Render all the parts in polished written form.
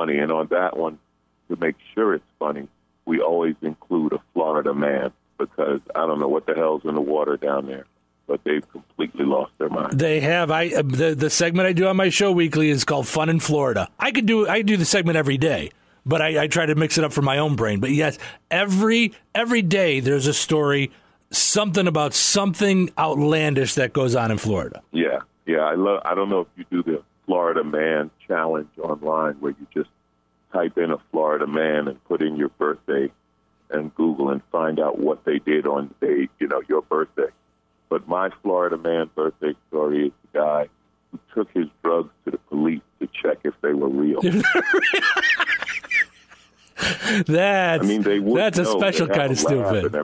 funny. And on that one, to make sure it's funny, we always include a Florida man because I don't know what the hell's in the water down there, but they've completely lost their mind. They have. The segment I do on my show weekly is called Fun in Florida. I do the segment every day, but I try to mix it up for my own brain. But yes, every day there's a story, something about something outlandish that goes on in Florida. Yeah. I don't know if you do the Florida Man Challenge online where you just type in a Florida man and put in your birthday and Google and find out what they did on the day, your birthday. But my Florida man birthday story is the guy who took his drugs to the police to check if they were real. That's a special kind of stupid.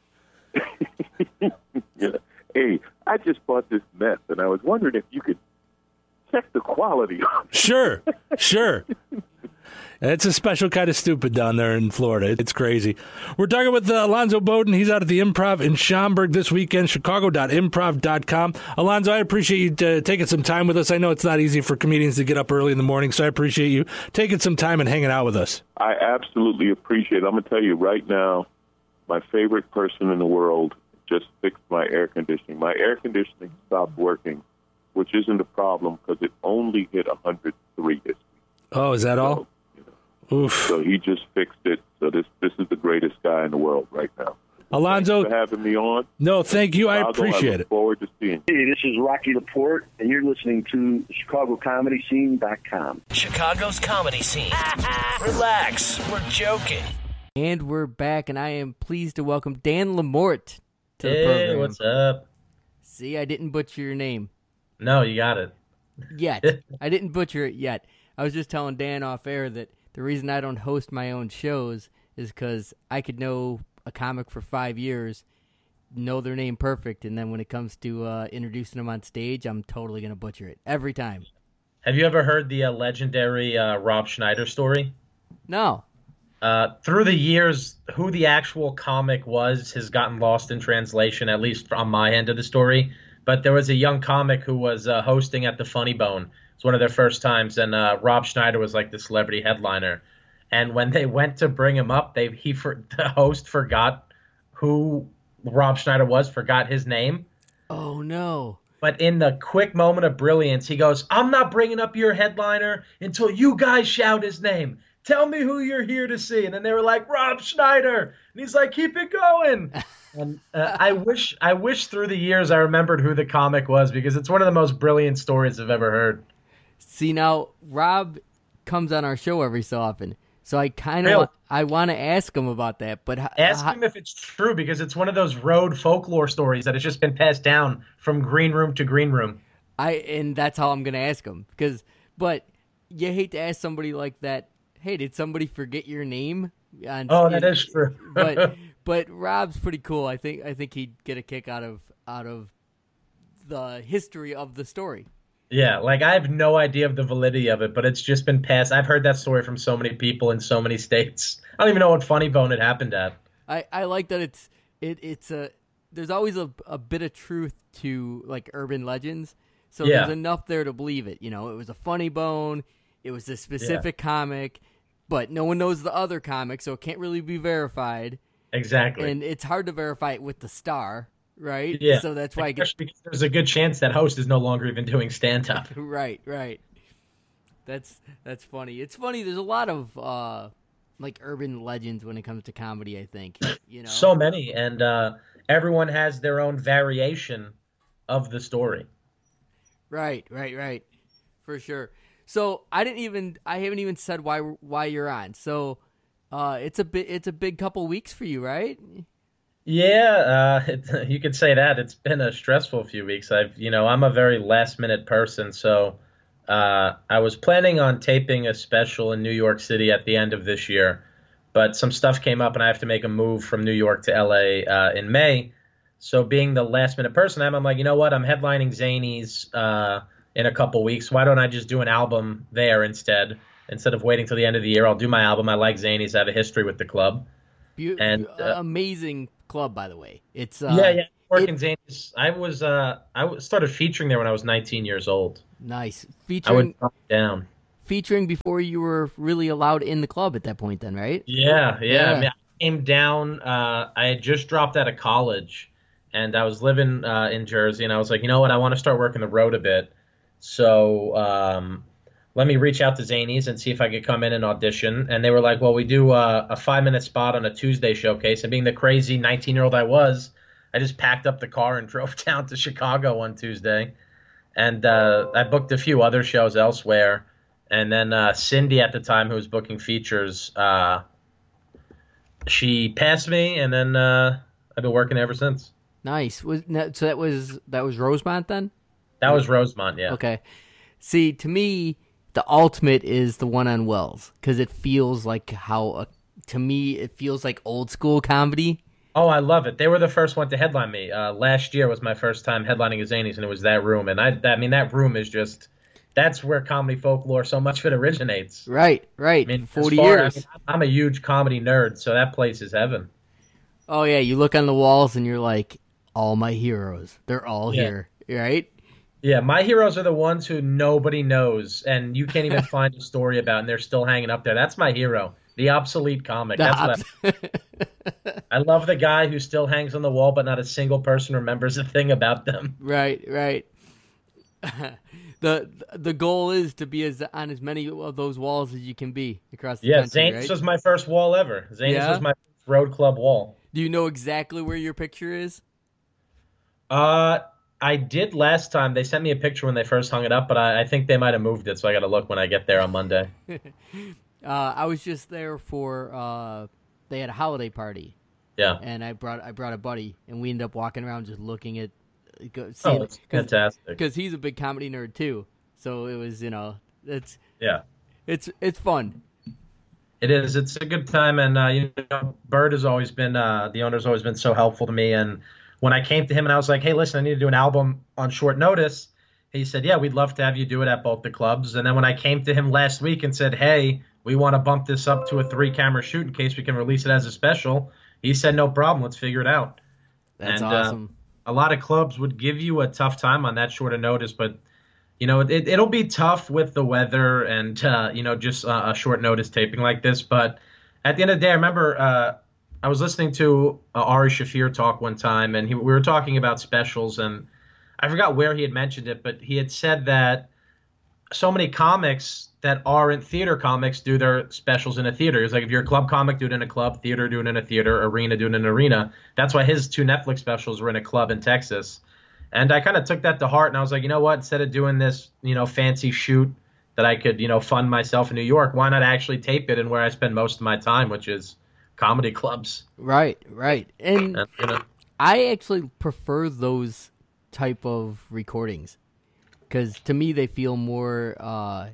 Hey, I just bought this meth, and I was wondering if you could check the quality on it. Sure. It's a special kind of stupid down there in Florida. It's crazy. We're talking with Alonzo Bowden. He's out at the Improv in Schaumburg this weekend, chicago.improv.com. Alonzo, I appreciate you taking some time with us. I know it's not easy for comedians to get up early in the morning, so I appreciate you taking some time and hanging out with us. I absolutely appreciate it. I'm going to tell you right now, my favorite person in the world just fixed my air conditioning. My air conditioning stopped working, which isn't a problem because it only hit 103 this week. Oh, is that all? Oof. So he just fixed it. So this is the greatest guy in the world right now. Alonzo, thanks for having me on. No, thank you. I appreciate it. I look forward to seeing you. Hey, this is Rocky Laporte, and you're listening to ChicagoComedyScene.com. Chicago's comedy scene. Relax, we're joking. And we're back, and I am pleased to welcome Dan Lamort to the program. Hey, what's up? See, I didn't butcher your name. No, you got it. Yet. I didn't butcher it yet. I was just telling Dan off air that the reason I don't host my own shows is because I could know a comic for 5 years, know their name perfect, and then when it comes to introducing them on stage, I'm totally going to butcher it every time. Have you ever heard the legendary Rob Schneider story? No. Through the years, who the actual comic was has gotten lost in translation, at least on my end of the story. But there was a young comic who was hosting at the Funny Bone. It's one of their first times, and Rob Schneider was like the celebrity headliner. And when they went to bring him up, the host forgot who Rob Schneider was, forgot his name. Oh, no. But in the quick moment of brilliance, he goes, "I'm not bringing up your headliner until you guys shout his name. Tell me who you're here to see." And then they were like, "Rob Schneider." And he's like, "Keep it going." And I wish through the years I remembered who the comic was, because it's one of the most brilliant stories I've ever heard. See, now, Rob comes on our show every so often, so I kind of I want to ask him about that. But ask him if it's true, because it's one of those road folklore stories that has just been passed down from green room to green room. And that's how I'm going to ask him. But you hate to ask somebody like that, hey, did somebody forget your name? That is true. but Rob's pretty cool. I think he'd get a kick out of the history of the story. Yeah, like I have no idea of the validity of it, but it's just been passed. I've heard that story from so many people in so many states. I don't even know what Funny Bone it happened at. I like that there's always a bit of truth to like urban legends. So there's enough there to believe it. You know, it was a Funny Bone, it was a specific comic, but no one knows the other comic, so it can't really be verified. Exactly. And it's hard to verify it with the star. Right? Yeah. So that's why because there's a good chance that host is no longer even doing stand-up. Right. That's funny. It's funny. There's a lot of like urban legends when it comes to comedy, I think. You know, so many, and everyone has their own variation of the story. Right. For sure. So I haven't even said why you're on. So it's a big couple weeks for you, right? Yeah, you could say that. It's been a stressful few weeks. I'm a very last minute person, so I was planning on taping a special in New York City at the end of this year, but some stuff came up and I have to make a move from New York to LA in May. So being the last minute person I'm like, you know what? I'm headlining Zanies in a couple weeks. Why don't I just do an album there instead of waiting till the end of the year? I'll do my album. I like Zanies. I have a history with the club. And amazing club, by the way. It's working Zanies. I started featuring there when I was 19 years old. Nice. I would drop down. featuring before you were really allowed in the club at that point then, right? Yeah. I mean, I came down, I had just dropped out of college, and I was living in Jersey, and I was like, you know what, I want to start working the road a bit. So let me reach out to Zanies and see if I could come in and audition. And they were like, well, we do a 5-minute spot on a Tuesday showcase. And being the crazy 19-year-old I was, I just packed up the car and drove down to Chicago one Tuesday. And I booked a few other shows elsewhere. And then Cindy at the time, who was booking features, she passed me, and then I've been working ever since. Nice. So that was Rosemont then? That was Rosemont, yeah. Okay. See, to me, the ultimate is the one on Wells, because it feels like to me, it feels like old school comedy. Oh, I love it. They were the first one to headline me. Last year was my first time headlining a Zanies, and it was that room. And I mean, that room is just, that's where comedy folklore, so much of it originates. Right. I mean, 40 years. I mean, I'm a huge comedy nerd, so that place is heaven. Oh, yeah. You look on the walls and you're like, all my heroes. They're all here, right? Yeah, my heroes are the ones who nobody knows, and you can't even find a story about, and they're still hanging up there. That's my hero, the obsolete comic. I love the guy who still hangs on the wall, but not a single person remembers a thing about them. Right. The goal is to be on as many of those walls as you can be across the country. Zanies right? was my first wall ever. Zanies was my road club wall. Do you know exactly where your picture is? I did last time. They sent me a picture when they first hung it up, but I think they might have moved it, so I got to look when I get there on Monday. I was just there for they had a holiday party. Yeah. And I brought a buddy, and we ended up walking around just looking at it's fantastic. Because he's a big comedy nerd too. So it was, it's fun. It is. It's a good time, and Bird has always been the owner's always been so helpful to me. And when I came to him and I was like, hey, listen, I need to do an album on short notice, he said, yeah, we'd love to have you do it at both the clubs. And then when I came to him last week and said, hey, we want to bump this up to a 3-camera shoot in case we can release it as a special, he said, no problem, let's figure it out. That's awesome. A lot of clubs would give you a tough time on that short of notice, but it'll be tough with the weather and just a short notice taping like this. But at the end of the day, I remember I was listening to Ari Shaffir talk one time, and we were talking about specials, and I forgot where he had mentioned it, but he had said that so many comics that aren't theater comics do their specials in a theater. It's like, if you're a club comic, do it in a club, theater, do it in a theater, arena, do it in an arena. That's why his 2 Netflix specials were in a club in Texas. And I kind of took that to heart, and I was like, you know what, instead of doing this, fancy shoot that I could, fund myself in New York, why not actually tape it in where I spend most of my time, which is comedy clubs. Right. And I actually prefer those type of recordings because to me they feel more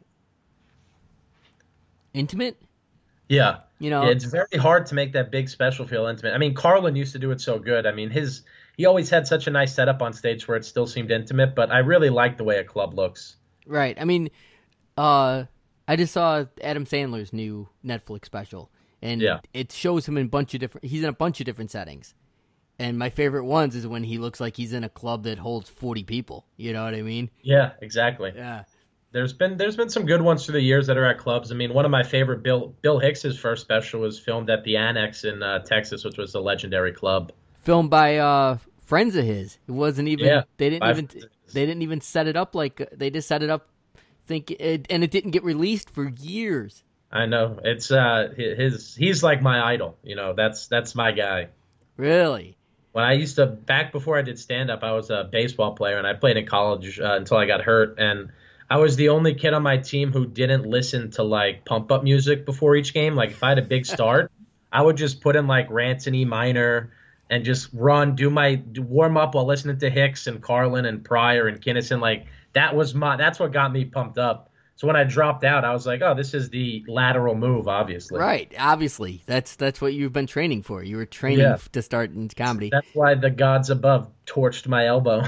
intimate. Yeah. It's very hard to make that big special feel intimate. I mean, Carlin used to do it so good. I mean, he always had such a nice setup on stage where it still seemed intimate, but I really like the way a club looks. Right. I mean, I just saw Adam Sandler's new Netflix special. And it shows him in he's in a bunch of different settings. And my favorite ones is when he looks like he's in a club that holds 40 people. You know what I mean? Yeah, exactly. Yeah. There's been some good ones through the years that are at clubs. I mean, one of my favorite, Bill Hicks's first special was filmed at the Annex in Texas, which was a legendary club. Filmed by friends of his. It wasn't even they didn't even set it up like they just set it up and it didn't get released for years. I know. It's he's like my idol. That's my guy. Really? When I used to, back before I did stand up, I was a baseball player and I played in college until I got hurt, and I was the only kid on my team who didn't listen to like pump up music before each game. Like if I had a big start, I would just put in like Rants in E minor and just warm up while listening to Hicks and Carlin and Pryor and Kinnison. Like that's what got me pumped up. So when I dropped out, I was like, oh, this is the lateral move, obviously. Right, obviously. That's what you've been training for. You were training to start in comedy. That's why the gods above torched my elbow.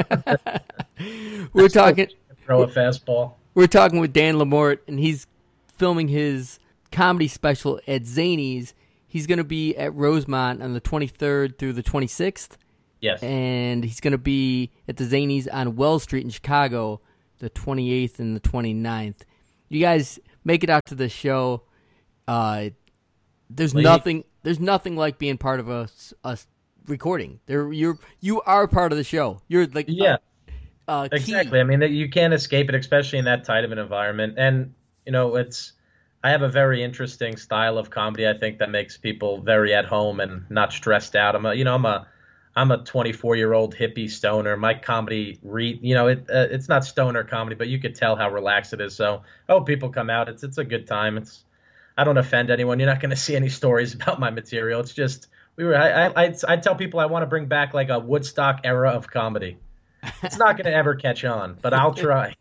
We're talking throw a fastball. We're talking with Dan Lamort, and he's filming his comedy special at Zanies. He's going to be at Rosemont on the 23rd through the 26th. Yes. And he's going to be at the Zanies on Wells Street in Chicago the 28th and the 29th. You guys make it out to the show. There's Late. nothing like being part of a recording. You are part of the show. You're like exactly. I mean, you can't escape it, especially in that tight of an environment. And I have a very interesting style of comedy. I think that makes people very at home and not stressed out. I'm a 24-year-old hippie stoner. My comedy, it's not stoner comedy, but you could tell how relaxed it is. So, people come out. It's a good time. I don't offend anyone. You're not going to see any stories about my material. It's just I tell people I want to bring back like a Woodstock era of comedy. It's not going to ever catch on, but I'll try.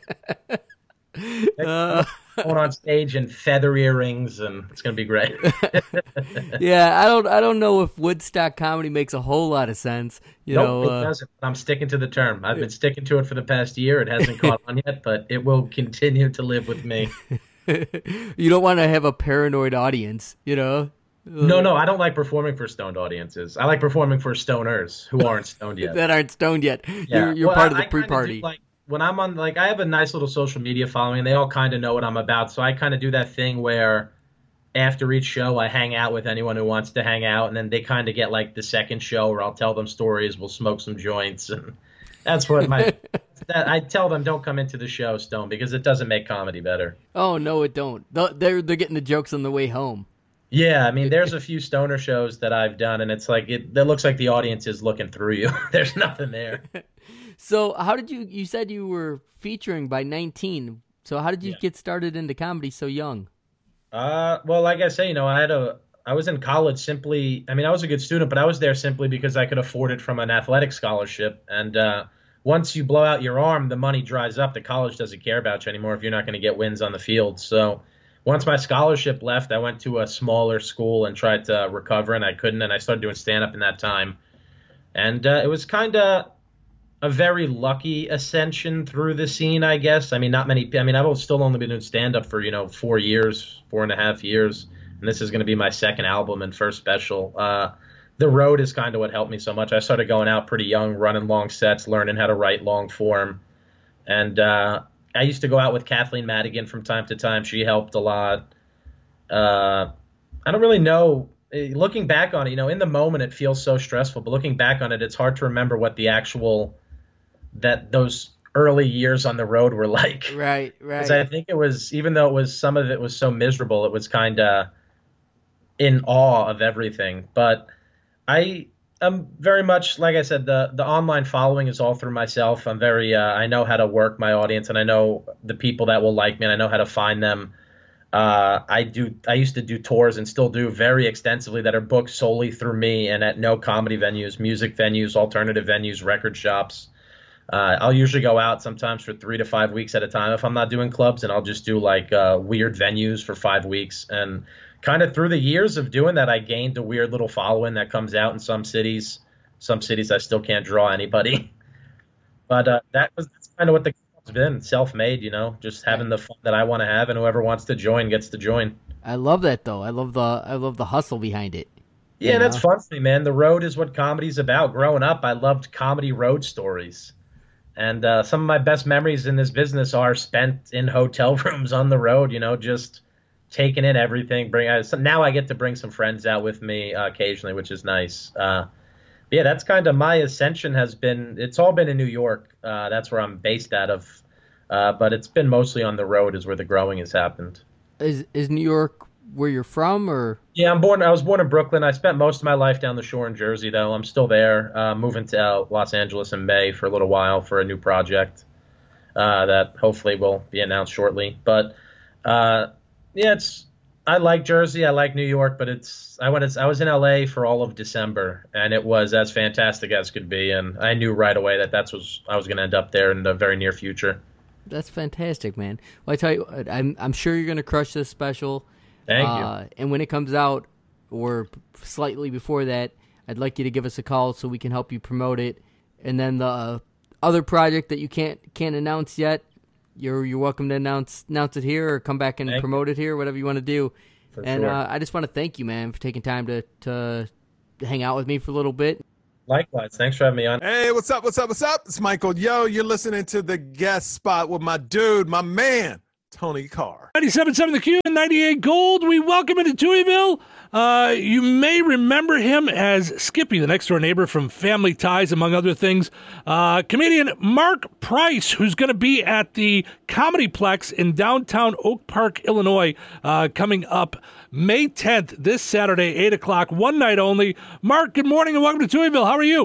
Going on stage in feather earrings, and it's going to be great. Yeah, I don't know if Woodstock comedy makes a whole lot of sense. It doesn't. I'm sticking to the term. I've been sticking to it for the past year. It hasn't caught on yet, but it will continue to live with me. You don't want to have a paranoid audience, No, I don't like performing for stoned audiences. I like performing for stoners who aren't stoned yet. That aren't stoned yet. Yeah. You're part of the pre-party. When I'm on, I have a nice little social media following, and they all kind of know what I'm about. So I kind of do that thing where after each show, I hang out with anyone who wants to hang out, and then they kind of get like the second show where I'll tell them stories, we'll smoke some joints, and that's what I tell them, don't come into the show stoned, because it doesn't make comedy better. Oh, no, it don't. They're getting the jokes on the way home. Yeah, I mean, there's a few stoner shows that I've done, and it's like, it looks like the audience is looking through you. There's nothing there. So how did you said you were featuring by 19. So how did you get started into comedy so young? Well, like I say, I was in college simply, I was a good student, but I was there simply because I could afford it from an athletic scholarship. And once you blow out your arm, the money dries up. The college doesn't care about you anymore if you're not going to get wins on the field. So once my scholarship left, I went to a smaller school and tried to recover, and I couldn't. And I started doing stand-up in that time. And it was kind of a very lucky ascension through the scene, I guess. Not many. I've still only been doing stand-up for 4.5 years, and this is going to be my second album and first special. The road is kind of what helped me so much. I started going out pretty young, running long sets, learning how to write long form, and I used to go out with Kathleen Madigan from time to time. She helped a lot. I don't really know. Looking back on it, in the moment it feels so stressful, but looking back on it, it's hard to remember what those early years on the road were like. Right. Because I think it was, even though some of it was so miserable, it was kind of in awe of everything. But I'm very much, like I said, the online following is all through myself. I'm very, I know how to work my audience, and I know the people that will like me, and I know how to find them. I used to do tours and still do very extensively that are booked solely through me and at no comedy venues, music venues, alternative venues, record shops. I'll usually go out sometimes for 3 to 5 weeks at a time if I'm not doing clubs, and I'll just do like weird venues for 5 weeks. And kind of through the years of doing that, I gained a weird little following that comes out in some cities. Some cities I still can't draw anybody. But that's kind of what the club's been, self-made, just having the fun that I want to have, and whoever wants to join gets to join. I love that, though. I love the hustle behind it. Yeah, that's fun for me, man. The road is what comedy's about. Growing up, I loved comedy road stories. And some of my best memories in this business are spent in hotel rooms on the road, just taking in everything. Now I get to bring some friends out with me occasionally, which is nice. Yeah, that's kind of my ascension it's all been in New York. That's where I'm based out of. But it's been mostly on the road is where the growing has happened. Is New York where you're from, or? Yeah, I was born in Brooklyn. I spent most of my life down the shore in Jersey, though. I'm still there, moving to Los Angeles in May for a little while for a new project that hopefully will be announced shortly. But I like Jersey, I like New York, but I was in LA for all of December, and it was as fantastic as could be, and I knew right away that I was going to end up there in the very near future. That's fantastic, man. Well, I tell you what, I'm sure you're going to crush this special. Thank you. And when it comes out, or slightly before that, I'd like you to give us a call so we can help you promote it. And then the other project that you can't announce yet, you're welcome to announce it here, or come back and promote it here, whatever you want to do. And sure. I just want to thank you, man, for taking time to hang out with me for a little bit. Likewise. Thanks for having me on. Hey, what's up? It's Michael Yo. You're listening to The Guest Spot with my dude, my man, Tony Carr. 97.7 The Q and 98 Gold. We welcome into Tuieville. You may remember him as Skippy, the next door neighbor from Family Ties, among other things. Comedian Mark Price, who's going to be at the Comedyplex in downtown Oak Park, Illinois, coming up May 10th, this Saturday, 8 o'clock, one night only. Mark, good morning and welcome to Tuieville. How are you?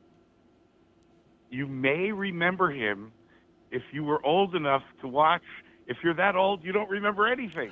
You may remember him if you were old enough to watch. If you're that old, you don't remember anything.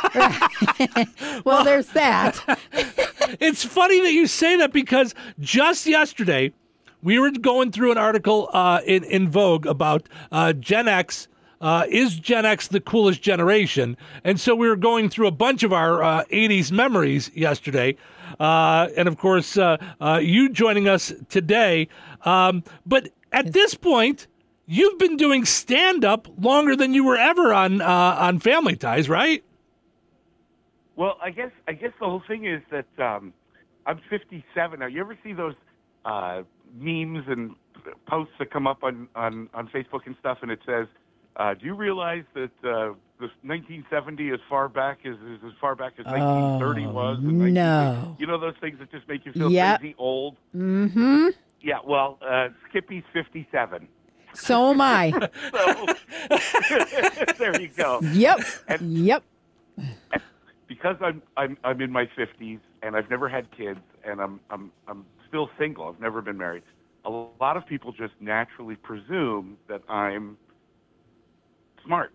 Well, there's that. It's funny that you say that because just yesterday we were going through an article in Vogue about Gen X. Is Gen X the coolest generation? And so we were going through a bunch of our 80s memories yesterday. And, of course, you joining us today. But at this point, you've been doing stand-up longer than you were ever on Family Ties, right? Well, I guess the whole thing is that I'm 57 now. You ever see those memes and posts that come up on Facebook and stuff, and it says, "Do you realize that this 1970 as far back as 1930 was?" And no. You know those things that just make you feel Yep. crazy old. Mm-hmm. Yeah. Well, Skippy's 57. So am I. So there you go. Yep. And Yep. because I'm in my 50s and I've never had kids and I'm still single. I've never been married. A lot of people just naturally presume that I'm smart.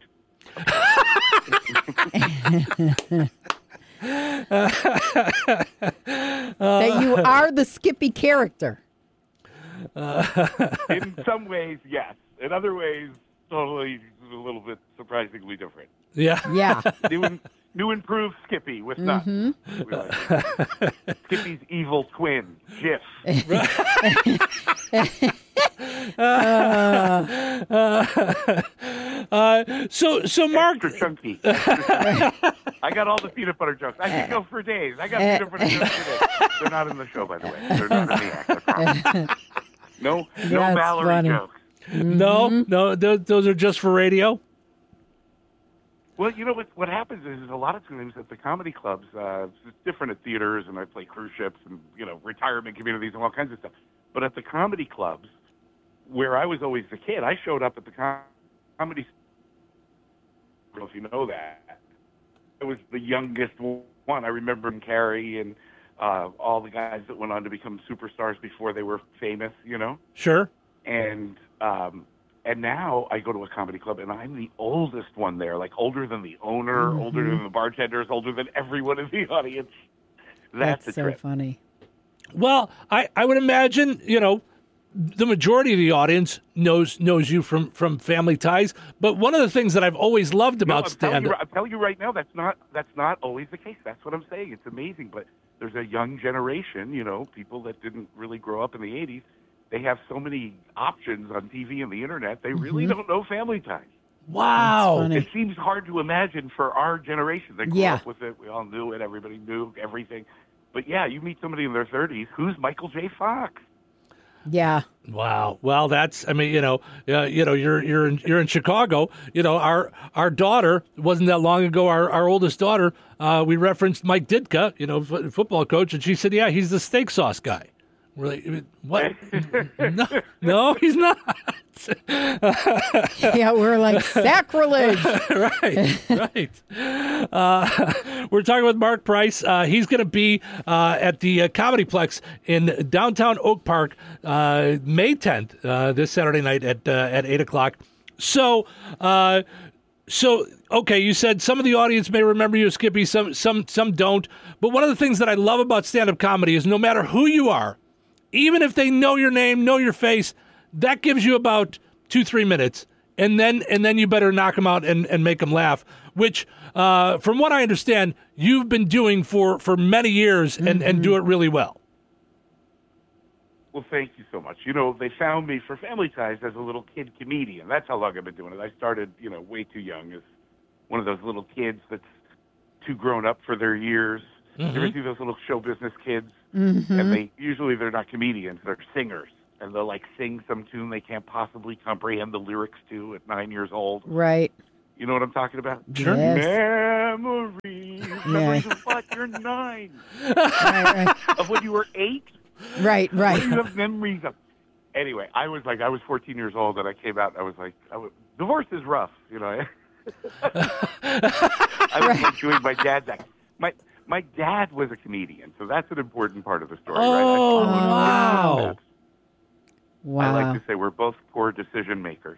That you are the Skippy character. In some ways, yes. In other ways, totally a little bit surprisingly different. Yeah. Yeah. New improved Skippy with nuts. Mm-hmm. We like it. Skippy's evil twin, Jif. So Mark, Extra chunky. I got all the peanut butter jokes. I could go for days. I got peanut butter jokes today. They're not in the show, by the way. They're not in the act. I promise. No That's Mallory funny. jokes. no, those are just for radio. Well, you know what happens is a lot of times at the comedy clubs, it's different at theaters, and I play cruise ships and retirement communities and all kinds of stuff. But at the comedy clubs, where I was always the kid, I showed up at the comedy. I don't know if you know that. I was the youngest one. I remember Carrie and all the guys that went on to become superstars before they were famous. Sure. And now I go to a comedy club, and I'm the oldest one there, like older than the owner, older than the bartenders, older than everyone in the audience. That's a so trip. funny. Well, I would imagine, the majority of the audience knows you from Family Ties. But one of the things that I've always loved about stand-up... I'm telling you right now, that's not always the case. That's what I'm saying. It's amazing. But there's a young generation, people that didn't really grow up in the 80s. They have so many options on TV and the internet, they really don't know Family Ties. Wow. It seems hard to imagine for our generation. They grew up with it. We all knew it. Everybody knew everything. But, yeah, you meet somebody in their 30s, who's Michael J. Fox? Yeah. Wow. Well, that's. I mean, you're in Chicago. Our daughter wasn't that long ago. Our oldest daughter. We referenced Mike Ditka, football coach, and she said, "Yeah, he's the steak sauce guy." Really? What? No, he's not. Yeah, we're like sacrilege. Right. We're talking with Mark Price. He's going to be at the Comedyplex in downtown Oak Park May 10th, this Saturday night at 8 o'clock. So, okay, you said some of the audience may remember you as Skippy, some don't. But one of the things that I love about stand-up comedy is no matter who you are, even if they know your name, know your face, that gives you about 2-3 minutes, and then you better knock them out and make them laugh. Which, from what I understand, you've been doing for many years and do it really well. Well, thank you so much. They found me for Family Ties as a little kid comedian. That's how long I've been doing it. I started, way too young as one of those little kids that's too grown up for their years. You ever see those little show business kids? And they're not comedians, they're singers. And they'll sing some tune they can't possibly comprehend the lyrics to at 9 years old. Right. You know what I'm talking about? Sure. Yes. Memories. Memories of what? You're 9. Right, Of when you were 8? right, What do you right. have memories of? Anyway, I was 14 years old, and I came out, and I was like, divorce is rough, you know. I was like doing my dad's act. My dad was a comedian, so that's an important part of the story, Oh, right? wow. Wow. I like to say we're both poor decision makers.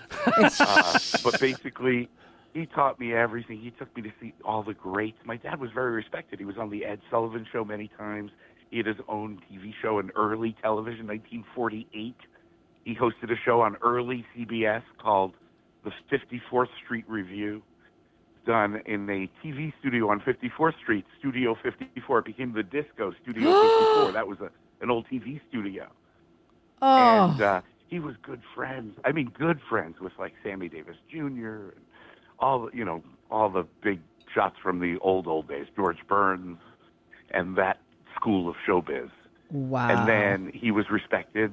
But basically, he taught me everything. He took me to see all the greats. My dad was very respected. He was on the Ed Sullivan Show many times. He had his own TV show in early television, 1948. He hosted a show on early CBS called the 54th Street Review, done in a TV studio on 54th Street, Studio 54. It became the Disco Studio 54. That was an old TV studio. Oh, And he was good friends. I mean, good friends with like Sammy Davis Jr. and all the big shots from the old days, George Burns, and that school of showbiz. wow. And then he was respected.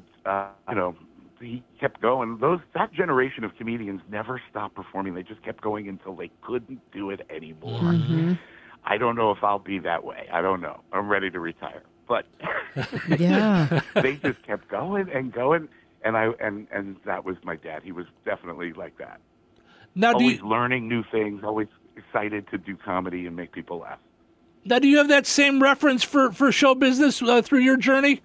He kept going. That generation of comedians never stopped performing. They just kept going until they couldn't do it anymore. Mm-hmm. I don't know if I'll be that way. I don't know. I'm ready to retire. But Yeah. they just kept going and going. And that was my dad. He was definitely like that. Now, Always learning new things, always excited to do comedy and make people laugh. Now, do you have that same reference for show business through your journey?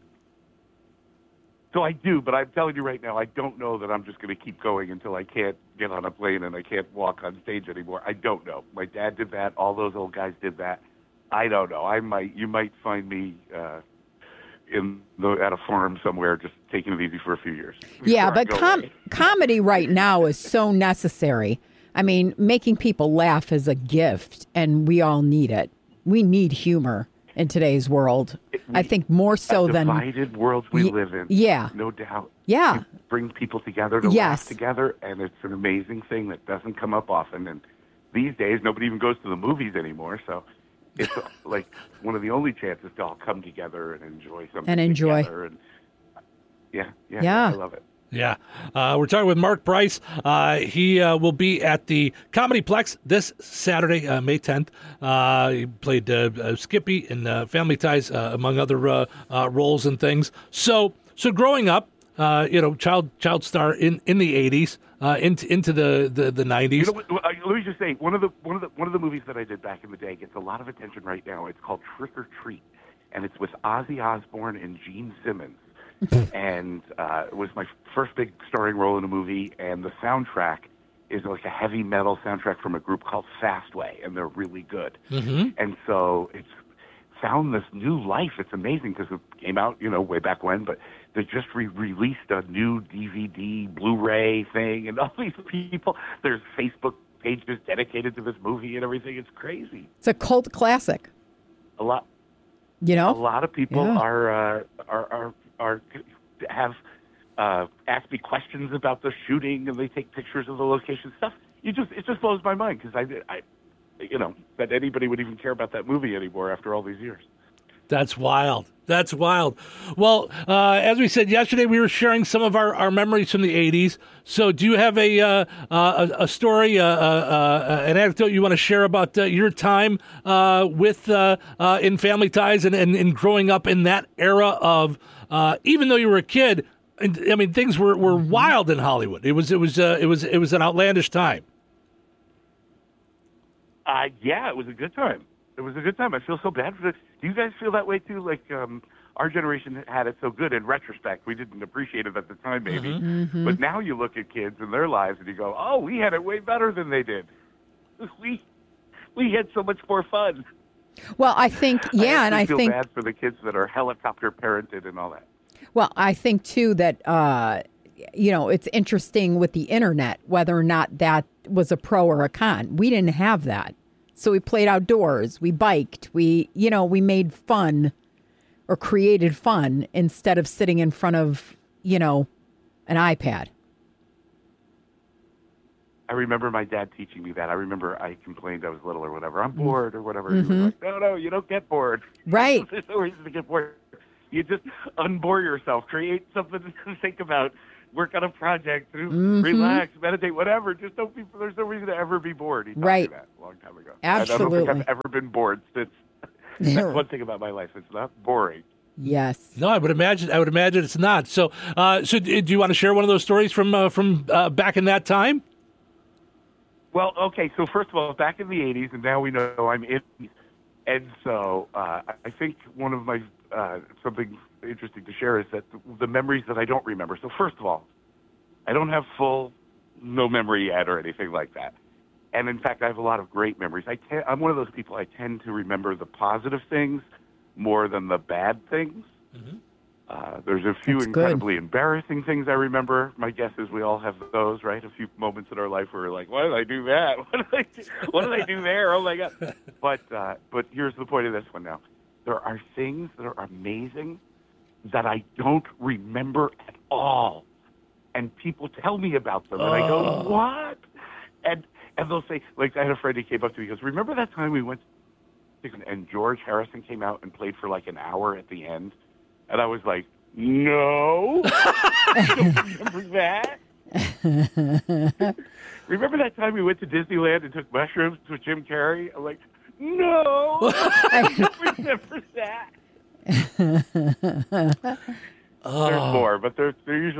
So I do, but I'm telling you right now, I don't know that I'm just going to keep going until I can't get on a plane and I can't walk on stage anymore. I don't know. My dad did that. All those old guys did that. I don't know. You might find me at a farm somewhere, just taking it easy for a few years. Yeah, before I but go away. comedy right now is so necessary. I mean, making people laugh is a gift, and we all need it. We need humor in today's world. I think more so a than divided world we live in. yeah. No doubt. Yeah. It brings people together to Yes. laugh together, and it's an amazing thing that doesn't come up often. And these days, nobody even goes to the movies anymore, so it's like one of the only chances to all come together and enjoy something And enjoy. together. And yeah, Yeah. I love it. Yeah. We're talking with Mark Price. He will be at the Comedyplex this Saturday, May 10th. He played Skippy in Family Ties, among other roles and things. So growing up, child star in the 80s, into the 90s. You know what, let me just say, one of the movies that I did back in the day gets a lot of attention right now. It's called Trick or Treat, and it's with Ozzy Osbourne and Gene Simmons. And it was my first big starring role in a movie, and the soundtrack is like a heavy metal soundtrack from a group called Fastway, and they're really good. Mm-hmm. And so it's found this new life. It's amazing because it came out, way back when, but they just released a new DVD, Blu-ray thing, and all these people, there's Facebook pages dedicated to this movie and everything. It's crazy. It's a cult classic. A lot A of people Yeah. have asked me questions about the shooting, and they take pictures of the location stuff. It just blows my mind because I that anybody would even care about that movie anymore after all these years. That's wild. That's wild. Well, as we said yesterday, we were sharing some of our memories from the 80s. So do you have a story, an anecdote you want to share about your time with in Family Ties and growing up in that era of, even though you were a kid, I mean, things were wild in Hollywood. It was an outlandish time. Yeah, it was a good time. It was a good time. I feel so bad for this. Do you guys feel that way too? Like our generation had it so good in retrospect. We didn't appreciate it at the time, maybe. Mm-hmm. But now you look at kids and their lives, and you go, "Oh, we had it way better than they did. We had so much more fun." Well, I think, I feel bad for the kids that are helicopter parented and all that. Well, I think too that it's interesting with the internet whether or not that was a pro or a con. We didn't have that. So we played outdoors, we biked, we made fun or created fun instead of sitting in front of, an iPad. I remember my dad teaching me that. I remember I complained I was little or whatever. I'm bored or whatever. He was like, no, you don't get bored. Right. There's no reason to get bored. You just unbore yourself, create something to think about, work on a project, relax, meditate, whatever. Just don't be. There's no reason to ever be bored. He taught me that a long time ago. Absolutely. I don't think I've ever been bored since. That's one thing about my life. It's not boring. Yes. No, I would imagine it's not. So, so do you want to share one of those stories from back in that time? Well, okay. So first of all, back in the '80s, and now we know I'm in. And so I think one of my something interesting to share is that the memories that I don't remember. So first of all, I don't have no memory yet or anything like that. And in fact, I have a lot of great memories. I'm one of those people, I tend to remember the positive things more than the bad things. Mm-hmm. There's a few incredibly embarrassing things I remember. My guess is we all have those, right? A few moments in our life where we're like, why did I do that? What did I do there? Oh, my God. But here's the point of this one now. There are things that are amazing that I don't remember at all. And people tell me about them, and I go, what? And they'll say, like, I had a friend who came up to me, he goes, remember that time we went and George Harrison came out and played for like an hour at the end? And I was like, no, I don't remember that. Remember that time we went to Disneyland and took mushrooms with Jim Carrey? I'm like, no, I don't remember that. There's more, but there's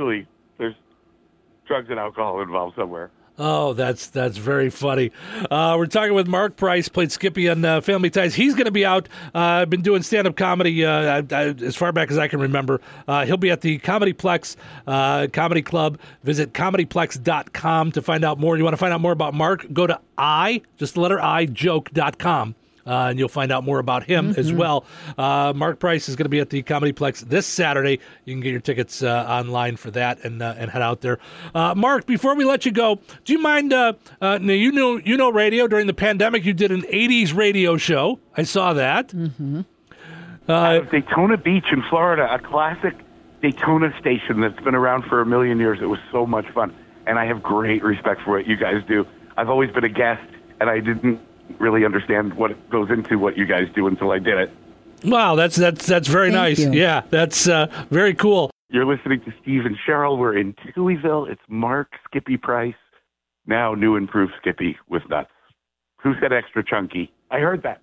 drugs and alcohol involved somewhere. Oh, that's very funny. We're talking with Mark Price, played Skippy on Family Ties. He's going to be out. I've been doing stand-up comedy as far back as I can remember. He'll be at the Comedyplex Comedy Club. Visit comedyplex.com to find out more. You want to find out more about Mark? Go to just the letter I, joke.com. And you'll find out more about him as well. Mark Price is going to be at the Comedyplex this Saturday. You can get your tickets online for that and head out there. Mark, before we let you go, do you mind? Now you know radio during the pandemic. You did an '80s radio show. I saw that. Mm-hmm. Out of Daytona Beach in Florida, a classic Daytona station that's been around for a million years. It was so much fun, and I have great respect for what you guys do. I've always been a guest, and I didn't really understand what goes into what you guys do until I did it. Wow, that's very nice. You. Yeah, that's very cool. You're listening to Steve and Cheryl. We're in Tuohyville. It's Mark Skippy Price, now new improved Skippy with nuts. Who said extra chunky? I heard that.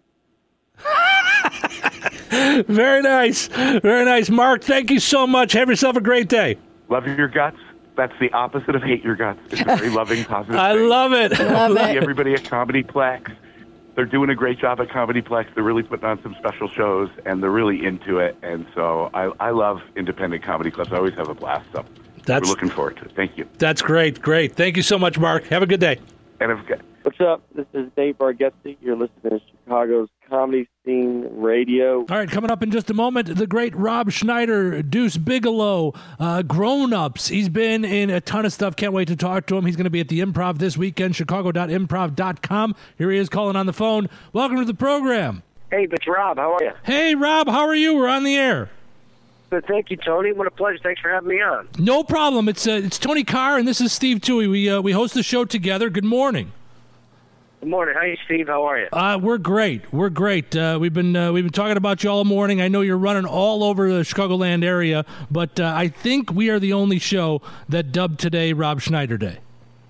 Very nice. Very nice. Mark, thank you so much. Have yourself a great day. Love your guts. That's the opposite of hate your guts. It's a very loving, positive I thing. love it. Love it. Everybody at Comedyplex. They're doing a great job at Comedyplex. They're really putting on some special shows, and they're really into it. And so I love independent comedy clubs. I always have a blast. So we're looking forward to it. Thank you. That's great. Great. Thank you so much, Mark. Have a good day. And what's up? This is Dave Bargatze. You're listening to Chicago's Comedy Scene Radio. All right, coming up in just a moment, the great Rob Schneider, Deuce Bigelow, Grown Ups. He's been in a ton of stuff. Can't wait to talk to him. He's going to be at the Improv this weekend, chicago.improv.com. Here he is calling on the phone. Welcome to the program. Hey, it's Rob. How are you? Hey, Rob. How are you? We're on the air. Good, thank you, Tony. What a pleasure. Thanks for having me on. No problem. It's Tony Carr, and this is Steve Tuohy. We host the show together. Good morning. Good morning. How are you, Steve? How are you? We're great. We're great. We've been talking about you all morning. I know you're running all over the Chicagoland area, but I think we are the only show that dubbed today Rob Schneider Day.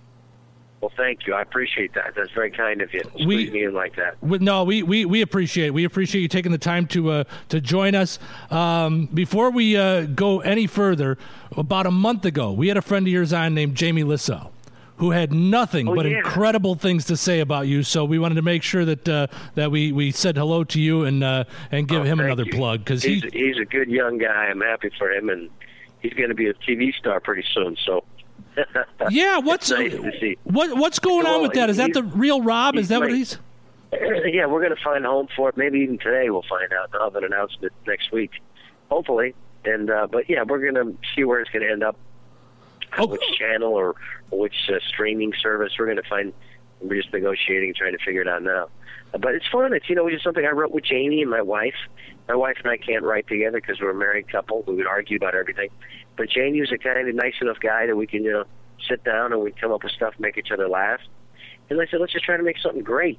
Well, thank you. I appreciate that. That's very kind of you. Squeeze me in like that. We appreciate it. We appreciate you taking the time to join us. Before we go any further, about a month ago, we had a friend of yours on named Jamie Lissow, who had nothing but incredible things to say about you. So we wanted to make sure that we said hello to you and give him another plug, because he's a good young guy. I'm happy for him, and he's going to be a TV star pretty soon. So yeah, what's nice to see. What's going on with that? Is that the real Rob? Is that what he's? Yeah, we're going to find a home for it. Maybe even today we'll find out. I'll have an announcement next week, hopefully. And but yeah, we're going to see where it's going to end up. Which channel or which streaming service we're going to find. We're just negotiating, trying to figure it out now. But it's fun. It's just something I wrote with Jamie and my wife. My wife and I can't write together because we're a married couple. We would argue about everything. But Jamie was a kind of nice enough guy that we can sit down and we come up with stuff, make each other laugh. And I said, let's just try to make something great.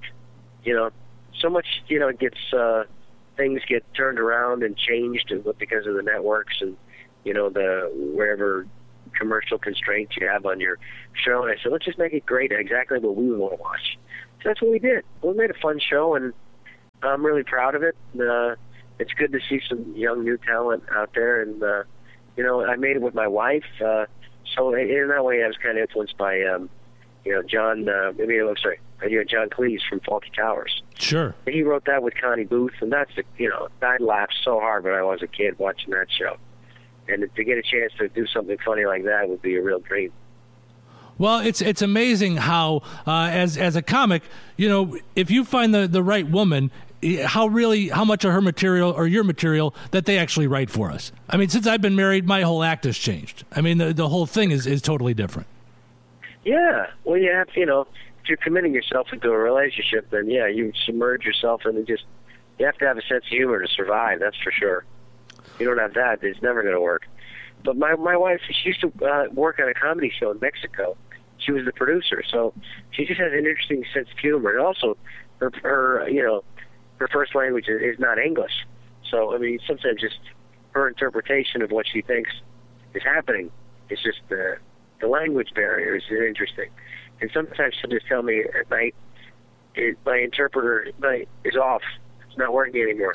So much it gets things get turned around and changed because of the networks and the wherever commercial constraints you have on your show. And I said, let's just make it great, exactly what we would want to watch. So that's what we did. We made a fun show, and I'm really proud of it. It's good to see some young new talent out there, and I made it with my wife. So in that way, I was kind of influenced by John Cleese from Fawlty Towers. Sure. He wrote that with Connie Booth, and that's I laughed so hard when I was a kid watching that show, and to get a chance to do something funny like that would be a real dream. Well, it's amazing how as a comic, if you find the right woman, how much of her material or your material that they actually write for us. I mean, since I've been married, my whole act has changed. I mean, the whole thing is totally different. Yeah. Well, you have if you're committing yourself into a relationship, then you submerge yourself and you have to have a sense of humor to survive. That's for sure. If you don't have that, it's never going to work. But my wife, she used to work on a comedy show in Mexico. She was the producer, so she just has an interesting sense of humor. And also, her first language is not English. So, I mean, sometimes just her interpretation of what she thinks is happening is just the language barrier is interesting. And sometimes she'll just tell me at night, my interpreter is off. It's not working anymore.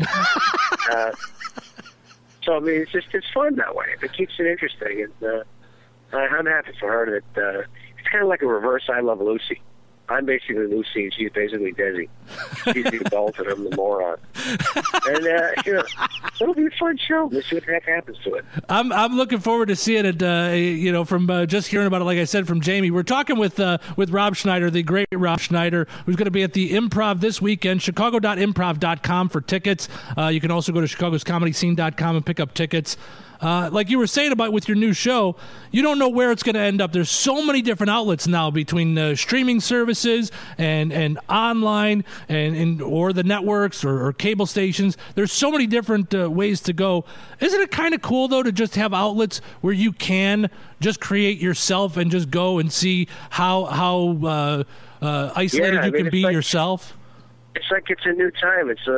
So, I mean, it's fun that way. It keeps it interesting. And I'm happy for her that it's kind of like a reverse I Love Lucy. I'm basically Lucy, and she's basically Desi. She's the adult, and I'm the moron. And it'll be a fun show. Let's see what the heck happens to it. I'm looking forward to seeing it. From just hearing about it, like I said, from Jamie. We're talking with Rob Schneider, the great Rob Schneider, who's going to be at the Improv this weekend. Chicago.improv.com for tickets. You can also go to chicagoscomedyscene.com and pick up tickets. Like you were saying about with your new show, you don't know where it's going to end up. There's so many different outlets now between streaming services and online or the networks or cable stations. There's so many different ways to go. Isn't it kind of cool, though, to just have outlets where you can just create yourself and just go and see how isolated you can be yourself? It's like it's a new time. It's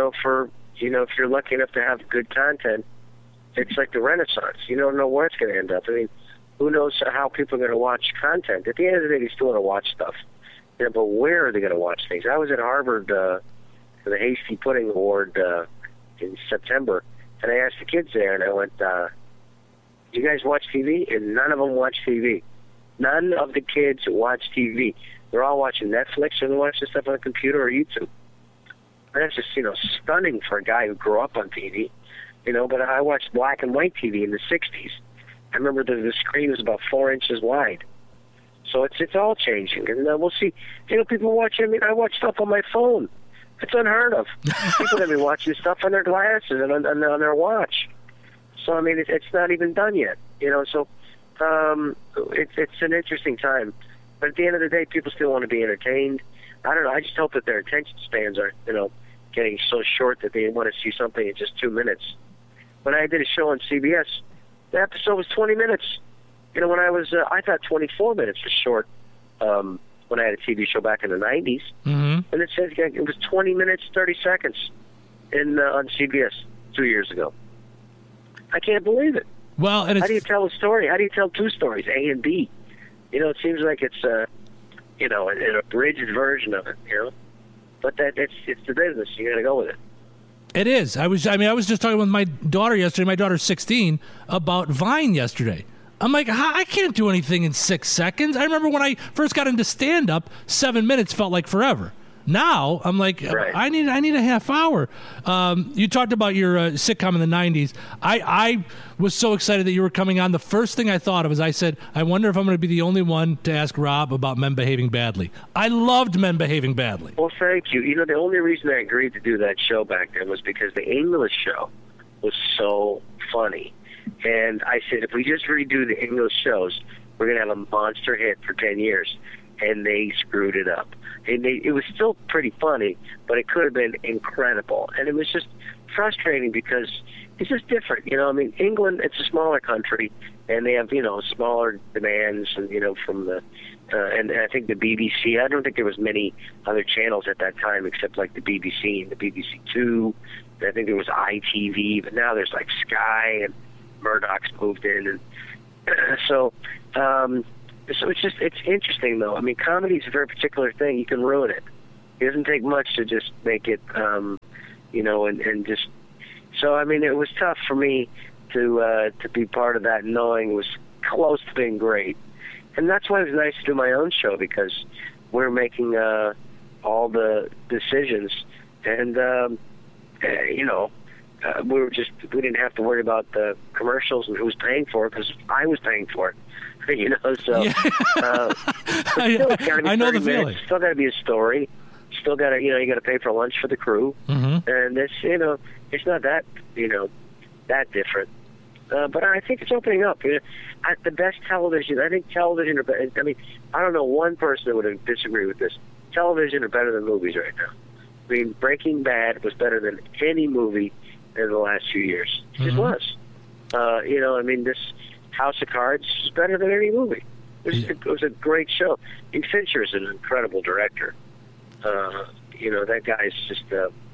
if you're lucky enough to have good content, it's like the Renaissance. You don't know where it's going to end up. I mean, who knows how people are going to watch content? At the end of the day, they still want to watch stuff. But where are they going to watch things? I was at Harvard for the Hasty Pudding Award in September, and I asked the kids there, and I went, do you guys watch TV? And none of them watch TV. None of the kids watch TV. They're all watching Netflix, or they're watching stuff on the computer or YouTube. And that's just, stunning for a guy who grew up on TV. But I watched black and white TV in the 60s. I remember the screen was about 4 inches wide. So it's all changing. And we'll see. People watch, I watch stuff on my phone. It's unheard of. People have been watching stuff on their glasses and on their watch. So, I mean, it's not even done yet. So it's an interesting time. But at the end of the day, people still want to be entertained. I don't know. I just hope that their attention spans are, getting so short that they want to see something in just 2 minutes. When I did a show on CBS, the episode was 20 minutes. When I thought 24 minutes was short when I had a TV show back in the 90s. Mm-hmm. And it said it was 20 minutes, 30 seconds on CBS 2 years ago. I can't believe it. Well, and how do you tell a story? How do you tell two stories, A and B? It seems like it's an abridged version of it, But it's the business. You got to go with it. It is. I was just talking with my daughter yesterday. My daughter's 16 about Vine yesterday. I'm like, I can't do anything in 6 seconds. I remember when I first got into stand-up, 7 minutes felt like forever. Now I'm like, right. I need a half hour. You talked about your sitcom in the 90s. I was so excited that you were coming on. The first thing I thought of is I said, I wonder if I'm going to be the only one to ask Rob about Men Behaving Badly. I loved Men Behaving Badly. Well, thank you. The only reason I agreed to do that show back then was because the English show was so funny. And I said, if we just redo the English shows, we're going to have a monster hit for 10 years. And they screwed it up. And it was still pretty funny, but it could have been incredible. And it was just frustrating because it's just different. England, it's a smaller country, and they have, smaller demands, and, from the, and I think the BBC, I don't think there was many other channels at that time except like the BBC and the BBC Two. I think there was ITV, but now there's like Sky, and Murdoch's moved in, and So it's interesting though. I mean, comedy is a very particular thing. You can ruin it. It doesn't take much to just make it, and just. So I mean, it was tough for me to be part of that, knowing it was close to being great, and that's why it was nice to do my own show, because we're making all the decisions, and we didn't have to worry about the commercials and who was paying for it, because I was paying for it. So Yeah. I know the feeling. Still got to be a story. Still got to, you got to pay for lunch for the crew, and it's, it's not that, that different. But I think it's opening up. The best television. I think television are better. I mean, I don't know one person that would disagree with this. Television are better than movies right now. I mean, Breaking Bad was better than any movie in the last few years. It just was. I mean, this House of Cards is better than any movie. It was a great show. And Fincher is an incredible director. That guy's just,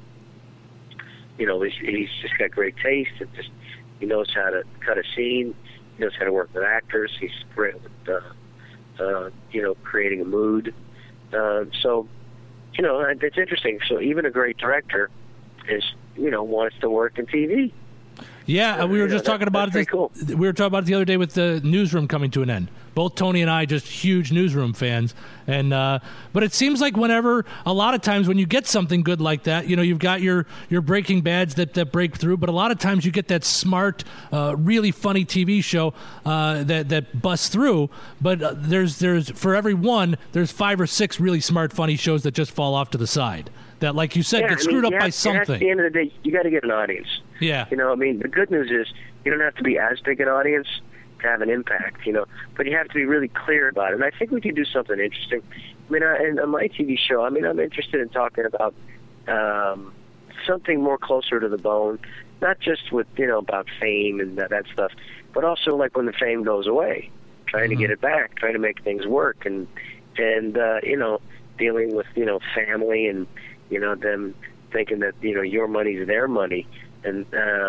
he's just got great taste, and just he knows how to cut a scene. He knows how to work with actors. He's great with, creating a mood. So, it's interesting. So even a great director wants to work in TV. Yeah, we were just talking about it. Cool. We were talking about it the other day with the Newsroom coming to an end. Both Tony and I just huge Newsroom fans, and but it seems like whenever, a lot of times when you get something good like that, you've got your Breaking Bads that break through, but a lot of times you get that smart, really funny TV show that busts through. But there's for every one, there's 5 or 6 really smart, funny shows that just fall off to the side. That, like you said, get screwed up by something. At the end of the day, you got to get an audience. Yeah. The good news is you don't have to be as big an audience to have an impact, but you have to be really clear about it. And I think we can do something interesting. I mean, on my TV show, I'm interested in talking about something more closer to the bone, not just with, about fame and that stuff, but also like when the fame goes away, trying to get it back, trying to make things work, and dealing with, family and, them thinking that, your money's their money, and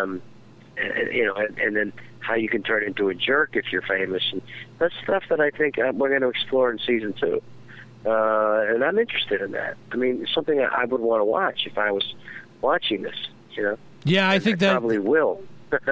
then how you can turn into a jerk if you're famous. And that's stuff that I think we're going to explore in season 2. And I'm interested in that. I mean, it's something I would want to watch if I was watching this, Yeah, I think that probably will.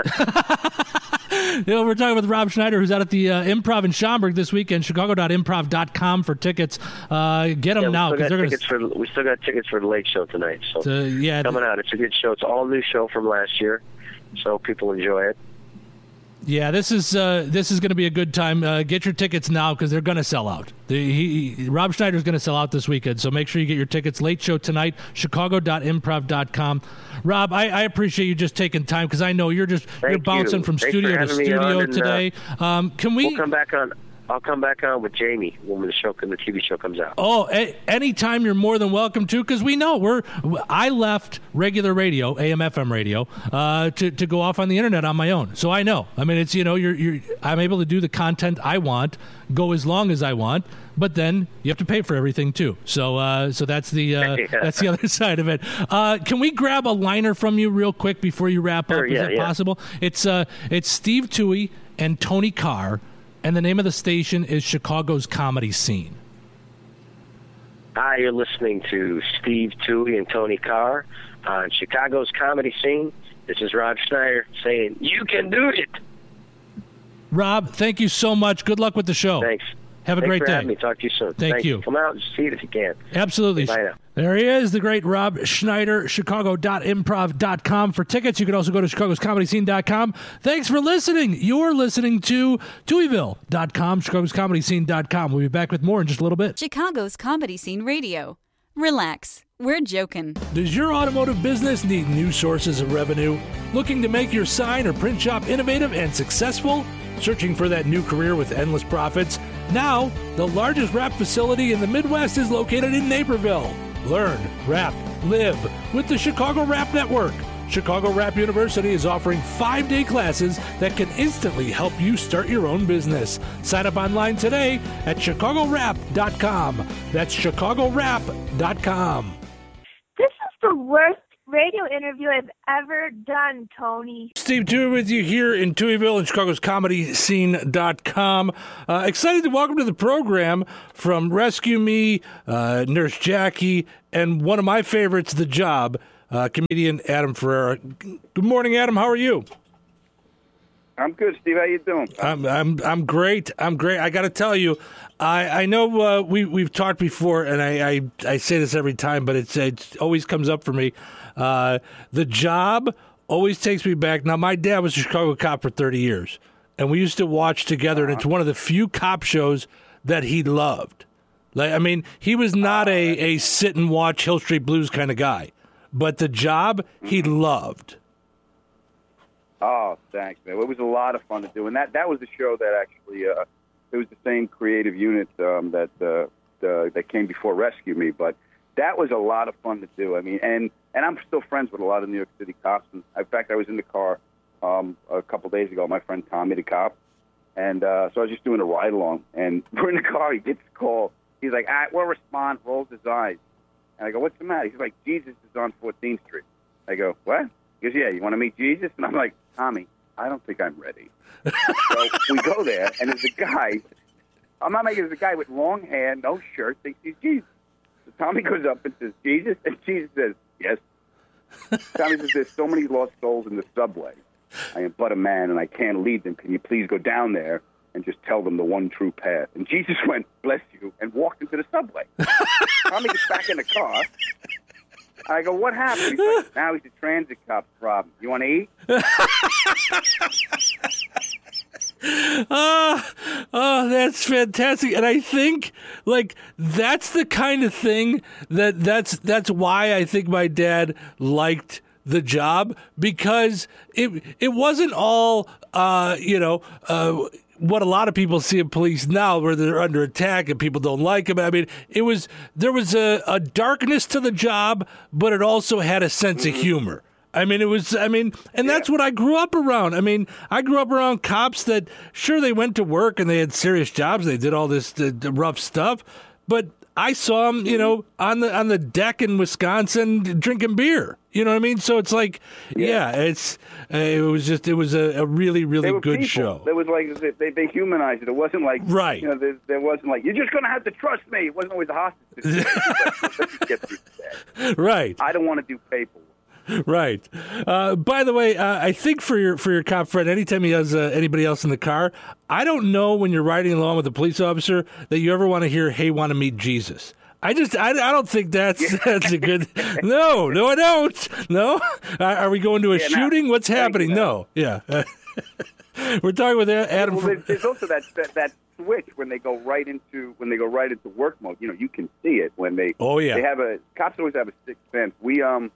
We're talking with Rob Schneider, who's out at the Improv in Schaumburg this weekend. Chicago.improv.com for tickets. Get them now, because they're going to. We still got tickets for the late show tonight. So coming out, it's a good show. It's an all new show from last year, so people enjoy it. Yeah, this is going to be a good time. Get your tickets now, because they're going to sell out. Rob Schneider's going to sell out this weekend, so make sure you get your tickets. Late show tonight, chicago.improv.com. Rob, I appreciate you just taking time, because I know you're bouncing from studio to studio today. We'll come back on. I'll come back on with Jamie when the TV show comes out. Oh, anytime you're more than welcome to, because we know I left regular radio, AM/FM radio, to go off on the internet on my own. So I know. I mean, it's I'm able to do the content I want, go as long as I want, but then you have to pay for everything too. So that's the that's the other side of it. Can we grab a liner from you real quick before you wrap up? Is that possible? It's Steve Toohey and Tony Carr. And the name of the station is Chicago's Comedy Scene. Hi, you're listening to Steve Toohey and Tony Carr on Chicago's Comedy Scene. This is Rob Schneider saying, you can do it. Rob, thank you so much. Good luck with the show. Thanks. Have a great day. Having me. Talk to you soon. Thank you. Come out and see it if you can. Absolutely. Bye now. There he is, the great Rob Schneider, chicago.improv.com. For tickets, you can also go to chicagoscomedyscene.com. Thanks for listening. You're listening to Deweyville.com, chicagoscomedyscene.com. We'll be back with more in just a little bit. Chicago's Comedy Scene Radio. Relax. We're joking. Does your automotive business need new sources of revenue? Looking to make your sign or print shop innovative and successful? Searching for that new career with endless profits? Now, the largest wrap facility in the Midwest is located in Naperville. Learn, wrap, live with the Chicago Wrap Network. Chicago Wrap University is offering 5-day classes that can instantly help you start your own business. Sign up online today at chicagowrap.com. That's chicagowrap.com. This is the worst radio interview I've ever done, Tony. Steve Dewey with you here in Tuieville and Chicago's ComedyScene.com. Excited to welcome to the program from Rescue Me, Nurse Jackie, and one of my favorites, The Job, comedian Adam Ferrara. Good morning, Adam. How are you? I'm good, Steve. How you doing? I'm great. I'm great. I got to tell you, I know we've talked before, and I say this every time, but it always comes up for me. The Job always takes me back. Now, my dad was a Chicago cop for 30 years, and we used to watch together, and it's one of the few cop shows that he loved. Like, I mean, he was not a sit and watch Hill Street Blues kind of guy, but The Job he loved. Oh, thanks, man. It was a lot of fun to do, and that was a show that actually it was the same creative unit that came before Rescue Me, but that was a lot of fun to do. I mean, and I'm still friends with a lot of New York City cops. And in fact, I was in the car a couple days ago. My friend Tommy, the cop, and so I was just doing a ride along, and we're in the car. He gets a call. He's like, "We'll respond." Rolls his eyes, and I go, "What's the matter?" He's like, "Jesus is on 14th Street." I go, "What?" He goes, "Yeah, you want to meet Jesus?" And I'm like, "Tommy, I don't think I'm ready." So we go there, and there's a guy. I'm not making it. There's a guy with long hair, no shirt, thinks he's Jesus. So Tommy goes up and says, "Jesus," and Jesus says, "Yes." Tommy says, "There's so many lost souls in the subway. I am but a man, and I can't lead them. Can you please go down there and just tell them the one true path?" And Jesus went, "Bless you," and walked into the subway. Tommy gets back in the car. I go, "What happened?" He's like, "Now he's a transit cop's problem. You want to eat?" Oh, that's fantastic. And I think, like, that's the kind of thing that's why I think my dad liked The Job, because it wasn't all, what a lot of people see in police now, where they're under attack and people don't like them. I mean, there was a darkness to The Job, but it also had a sense of humor. I mean, that's what I grew up around. I mean, I grew up around cops that, sure, they went to work and they had serious jobs. They did all this the rough stuff, but I saw them, on the deck in Wisconsin drinking beer. You know what I mean? So it's like, it was a really, really good show. It was like they humanized it. It wasn't like, right. There wasn't like, "You're just going to have to trust me." It wasn't always a hostage situation. Right. I don't want to do paperwork. Right. By the way, I think for your cop friend, anytime he has anybody else in the car, I don't know when you're riding along with a police officer that you ever want to hear, "Hey, want to meet Jesus." I don't think that's a good. No, I don't. No. Are we going to a shooting? What's happening? No. Yeah. We're talking with Adam. Well, there's also that switch when they go right into work mode. You can see it when they. Oh yeah. Cops always have a sixth sense. I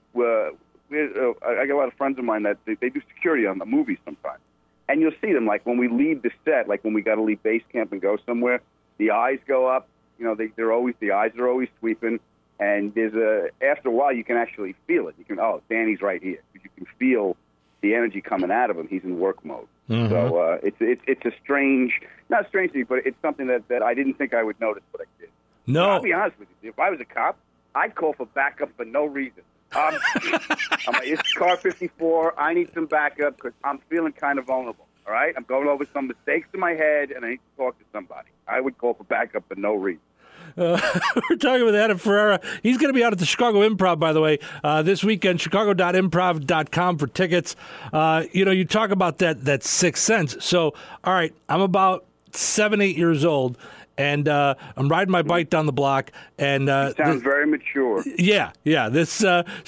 got a lot of friends of mine that they do security on the movies sometimes, and you'll see them like when we leave the set, like when we got to leave base camp and go somewhere, the eyes go up. The eyes are always sweeping, and after a while you can actually feel it. You can, Danny's right here, because you can feel the energy coming out of him. He's in work mode. Mm-hmm. So it's a strange, not strange to me, but it's something that I didn't think I would notice, but I did. No, I'll be honest with you. If I was a cop, I'd call for backup for no reason. I'm like, "It's car 54. I need some backup because I'm feeling kind of vulnerable. All right, I'm going over some mistakes in my head, and I need to talk to somebody." I would call for backup for no reason. We're talking with Adam Ferrara. He's going to be out at the Chicago Improv, by the way, this weekend. Chicago.improv.com for tickets. You talk about that sixth sense. So, all right, I'm about 7-8 years old. And I'm riding my bike down the block, and sounds very mature. Yeah. This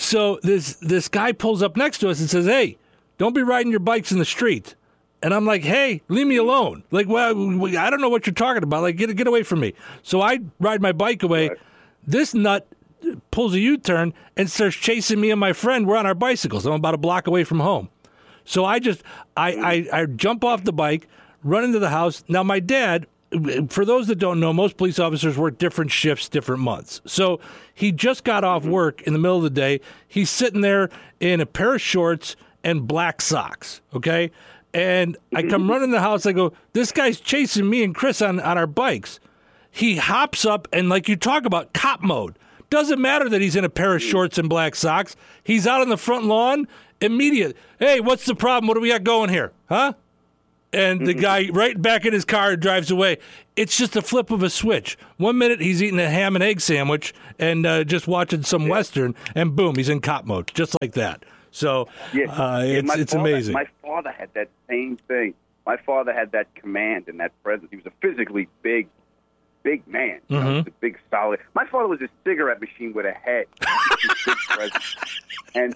guy pulls up next to us and says, "Hey, don't be riding your bikes in the street." And I'm like, "Hey, leave me alone." Like, well, I don't know what you're talking about. Like, get away from me. So I ride my bike away. Right. This nut pulls a U-turn and starts chasing me and my friend. We're on our bicycles. I'm about a block away from home. So I jump off the bike, run into the house. Now my dad. For those that don't know, most police officers work different shifts, different months. So he just got off work in the middle of the day. He's sitting there in a pair of shorts and black socks, okay? And I come running in the house. I go, "This guy's chasing me and Chris on our bikes." He hops up and, like you talk about, cop mode, Doesn't matter that he's in a pair of shorts and black socks. He's out on the front lawn, immediate. Hey, what's the problem? What do we got going here? Huh? And the guy right back in his car drives away. It's just a flip of a switch. 1 minute he's eating a ham and egg sandwich and just watching some Western, and boom, he's in cop mode, just like that. So it's amazing. My father had that same thing. My father had that command and that presence. He was a physically big man. You know, he was a big, solid. My father was a cigarette machine with a head. Big presence. And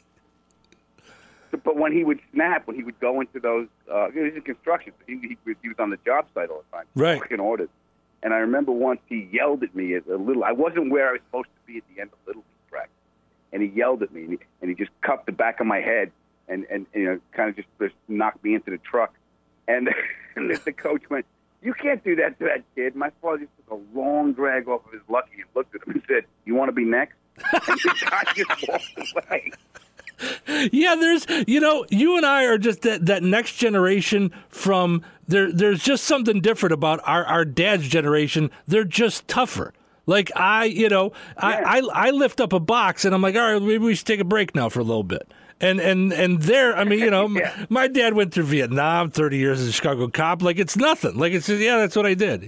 but when he would snap, when he would go into those, he was in construction. So he was on the job site all the time. Right. Working orders. And I remember once he yelled at me as a little. I wasn't where I was supposed to be at the end of Little League practice, and he yelled at me, and he just cupped the back of my head, and you know, kind of just knocked me into the truck. And the coach went, "You can't do that to that kid." My father just took a long drag off of his lucky and looked at him and said, "You want to be next?" And the guy just walked away. Yeah, you and I are just that next generation from there's just something different about our dad's generation. They're just tougher. Like I lift up a box and I'm like, all right, maybe we should take a break now for a little bit. And there, I mean, my dad went through Vietnam, 30 years as a Chicago cop. Like it's nothing. Like it's that's what I did.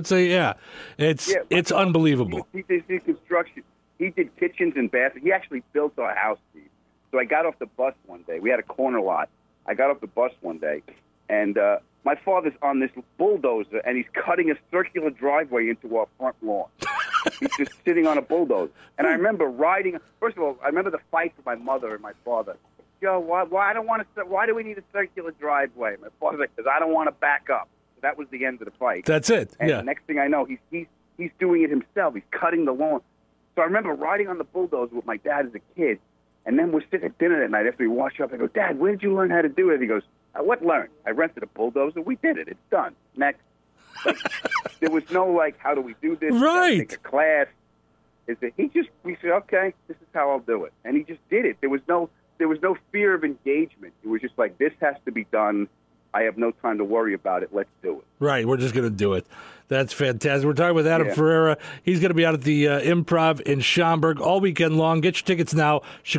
It's unbelievable. He did construction. He did kitchens and bathrooms. He actually built our house, Steve. So I got off the bus one day. We had a corner lot. I got off the bus one day, and my father's on this bulldozer, and he's cutting a circular driveway into our front lawn. He's just sitting on a bulldozer. And I remember riding. First of all, I remember the fight with my mother and my father. Joe, why do we need a circular driveway? My father's like, because I don't want to back up. So that was the end of the fight. That's it. And yeah. The next thing I know, he's doing it himself. He's cutting the lawn. So I remember riding on the bulldozer with my dad as a kid. And then we're sitting at dinner that night after we washed up. I go, "Dad, where did you learn how to do it?" He goes, "What learn? I rented a bulldozer. We did it. It's done. Next." Like, there was no, like, how do we do this? Right. Take a class. We said, okay, this is how I'll do it. And he just did it. There was no fear of engagement. It was just like, this has to be done. I have no time to worry about it. Let's do it. Right. We're just going to do it. That's fantastic. We're talking with Adam Ferreira. He's going to be out at the Improv in Schaumburg all weekend long. Get your tickets now,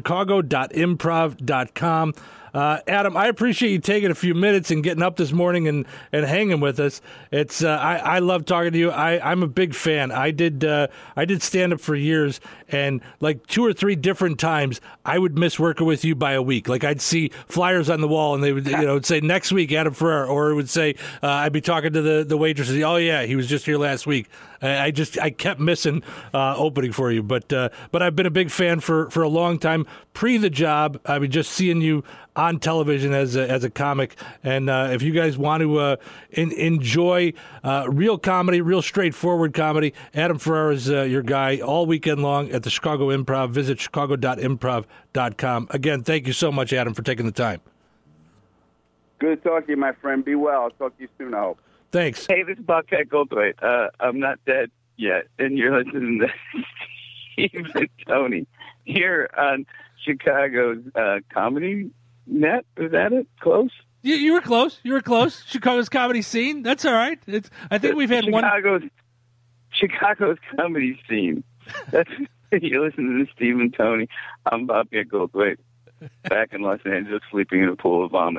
chicago.improv.com. Adam, I appreciate you taking a few minutes and getting up this morning and hanging with us. It's I love talking to you. I'm a big fan. I did stand up for years, and like 2 or 3 different times I would miss working with you by a week. Like I'd see flyers on the wall, and they would say next week Adam Ferreira, or it would say I'd be talking to the waitresses. Oh yeah, he was just here last week. I kept missing opening for you, but I've been a big fan for a long time. Pre the job, I mean, just seeing you on television as a comic, and if you guys want to enjoy real comedy, real straightforward comedy, Adam Ferreira is your guy all weekend long at the Chicago Improv. Visit chicago.improv.com. Again, thank you so much, Adam, for taking the time. Good to talk to you, my friend. Be well. I'll talk to you soon, I hope. Thanks. Hey, this is Bobcat Goldthwait. I'm not dead yet, and you're listening to Steve and Tony here on Chicago's Comedy Net. Is that it? Close? You were close. You were close. Chicago's comedy scene. That's all right. I think we've had Chicago's comedy scene. That's you listen to Steve and Tony. I'm Bobcat Goldthwait, back in Los Angeles, sleeping in a pool of vomit.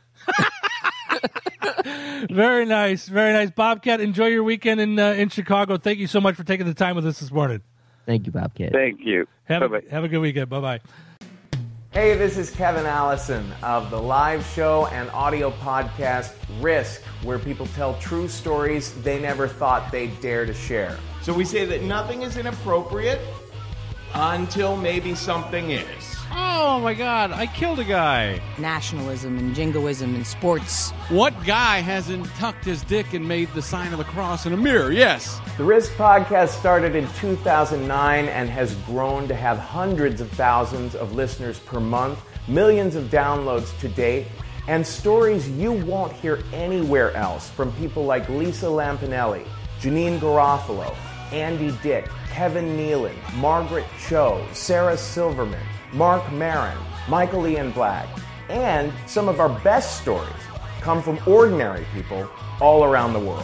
Very nice, very nice, Bobcat. Enjoy your weekend in Chicago. Thank you so much for taking the time with us this morning. Thank you, Bobcat. Thank you. Have a good weekend. Bye-bye. Hey, this is Kevin Allison of the live show and audio podcast Risk, where people tell true stories they never thought they'd dare to share. So we say that nothing is inappropriate until maybe something is. Oh my God, I killed a guy. Nationalism and jingoism in sports. What guy hasn't tucked his dick and made the sign of the cross in a mirror? Yes. The Risk podcast started in 2009 and has grown to have hundreds of thousands of listeners per month, millions of downloads to date, and stories you won't hear anywhere else from people like Lisa Lampanelli, Janine Garofalo, Andy Dick, Kevin Nealon, Margaret Cho, Sarah Silverman, Mark Maron, Michael Ian Black, and some of our best stories come from ordinary people all around the world.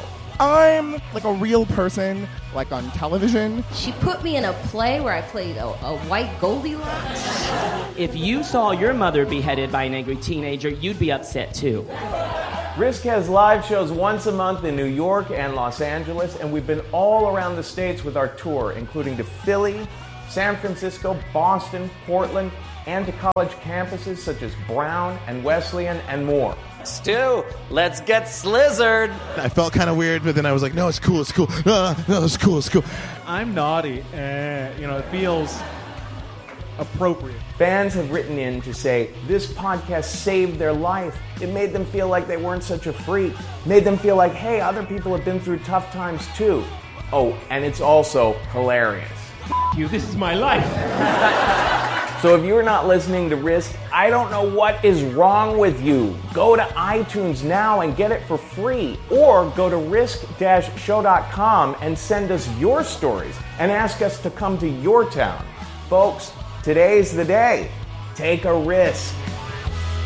I'm like a real person, like on television. She put me in a play where I played a white Goldilocks. If you saw your mother beheaded by an angry teenager, you'd be upset too. Risk has live shows once a month in New York and Los Angeles, and we've been all around the states with our tour, including to Philly, San Francisco, Boston, Portland, and to college campuses such as Brown and Wesleyan and more. Stu, let's get slizzard. I felt kind of weird, but then I was like, no, it's cool, it's cool. No, it's cool, it's cool. I'm naughty, and, it feels appropriate. Fans have written in to say this podcast saved their life. It made them feel like they weren't such a freak. Made them feel like, hey, other people have been through tough times too. Oh, and it's also hilarious. You, this is my life. So if you're not listening to Risk, I don't know what is wrong with you. Go to iTunes now and get it for free. Or go to risk-show.com and send us your stories and ask us to come to your town. Folks, today's the day. Take a risk.